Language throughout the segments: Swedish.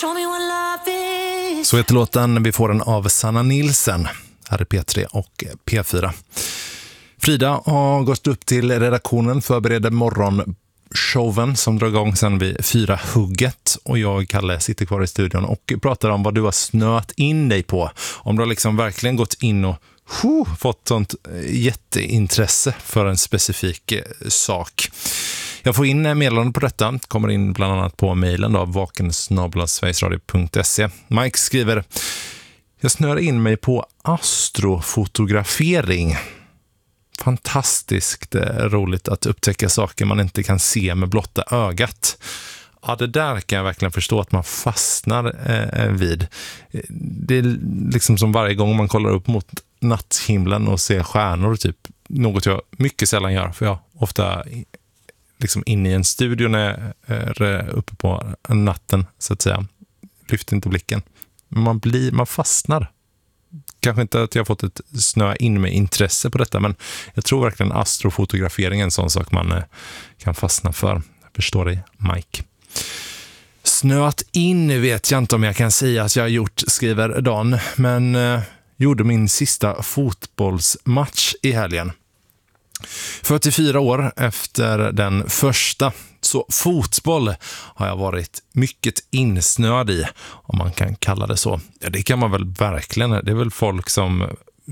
Så heter låten. Vi får den av Sanna Nilsen. Här är P3 och P4. Frida har gått upp till redaktionen, förbereder morgonshowen som drar igång sen vid 4-hugget. Och jag, Kalle, sitter kvar i studion och pratar om vad du har snöat in dig på. Om du har liksom verkligen gått in och fått sånt jätteintresse för en specifik sak. Jag får in meddelanden på detta, kommer in bland annat på mejlen då, vakensnabel@sverigesradio.se. Mike skriver: jag snör in mig på astrofotografering. Fantastiskt roligt att upptäcka saker man inte kan se med blotta ögat. Ja, det där kan jag verkligen förstå att man fastnar vid. Det är liksom som varje gång man kollar upp mot natthimlen och ser stjärnor, typ något jag mycket sällan gör, för jag ofta liksom inne i en studio när jag är uppe på natten, så att säga. Lyfter inte blicken. Men man fastnar. Kanske inte att jag har fått ett snöa in med intresse på detta, men jag tror verkligen astrofotografering är en sån sak man kan fastna för. Jag förstår dig, Mike. Snöat in vet jag inte om jag kan säga att jag har gjort, skriver Dan, men gjorde min sista fotbollsmatch i helgen. 44 år efter den första, så fotboll har jag varit mycket insnöad i, om man kan kalla det så. Ja, det kan man väl verkligen. Det är väl folk som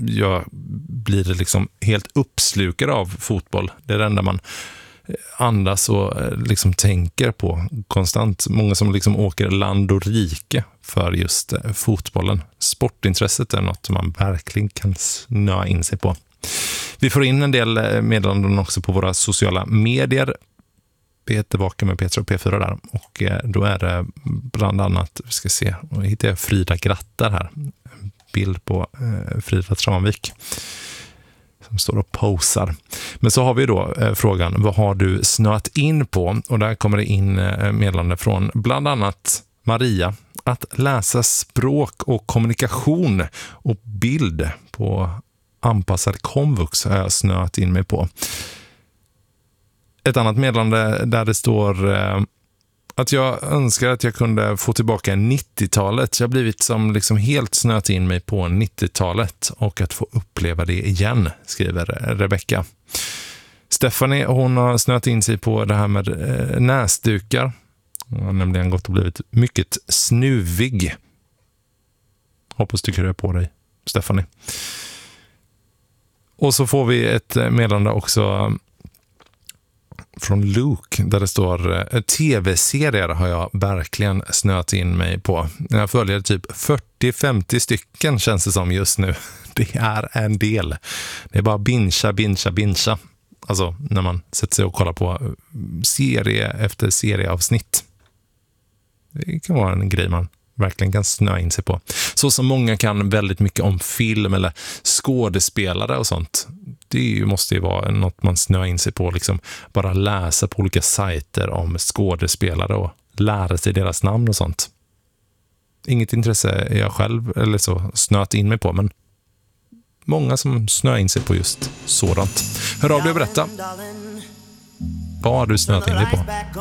blir liksom helt uppslukade av fotboll. Det är det enda man andas och liksom tänker på konstant. Många som liksom åker land och rike för just fotbollen. Sportintresset är något man verkligen kan snöa in sig på. Vi får in en del meddelanden också på våra sociala medier. Vi heter Vaken med P3 och P4 där. Och då är det bland annat, vi ska se, och hittar jag Frida Grattar här. En bild på Frida Tranvik som står och posar. Men så har vi då frågan, vad har du snöat in på? Och där kommer det in meddelande från bland annat Maria. Att läsa språk och kommunikation och bild på anpassad komvux har jag snöat in mig på. Ett annat meddelande där det står att jag önskar att jag kunde få tillbaka 90-talet. Jag har blivit som liksom helt snöat in mig på 90-talet och att få uppleva det igen, skriver Rebecca. Stephanie, hon har snöat in sig på det här med näsdukar. Hon har nämligen gått och blivit mycket snuvig. Hoppas du kryar på dig, Stephanie. Och så får vi ett meddelande också från Luke där det står tv-serier har jag verkligen snöat in mig på. Jag följer typ 40-50 stycken känns det som just nu. Det är en del. Det är bara bincha. Alltså när man sätter sig och kollar på serie efter serieavsnitt. Det kan vara en grej man verkligen kan snöa in sig på. Så som många kan väldigt mycket om film eller skådespelare och sånt. Det måste ju vara något man snöar in sig på. Liksom bara läsa på olika sajter om skådespelare och lära sig deras namn och sånt. Inget intresse är jag själv eller så snöat in mig på, men många som snöar in sig på just sådant. Hör av dig och berätta. Vad har du snöat in dig på?